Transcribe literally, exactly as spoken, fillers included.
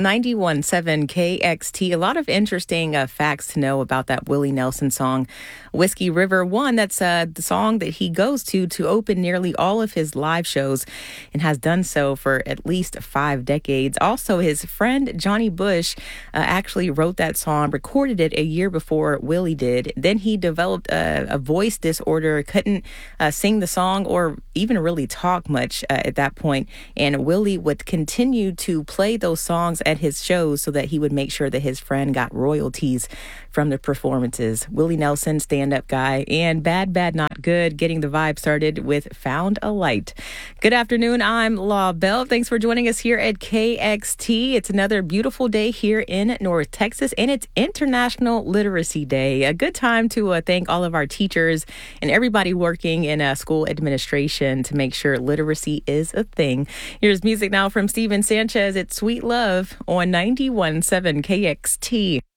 ninety-one point seven K X T. A lot of interesting uh, facts to know about that Willie Nelson song, Whiskey River. One, that's uh, the song that he goes to to open nearly all of his live shows and has done so for at least five decades. Also, his friend Johnny Bush uh, actually wrote that song, recorded it a year before Willie did. Then he developed a, a voice disorder, couldn't uh, sing the song or even really talk much uh, at that point. And Willie would continue to play those songs at his shows so that he would make sure that his friend got royalties from the performances. Willie Nelson, stand-up guy, and Bad Bad Not Good, getting the vibe started with Found a Light. Good afternoon, I'm Law Bell. Thanks for joining us here at K X T. It's another beautiful day here in North Texas, and it's International Literacy Day. A good time to uh, thank all of our teachers and everybody working in uh, school administration to make sure literacy is a thing. Here's music now from Steven Sanchez. It's Sweet Love on ninety-one point seven K X T.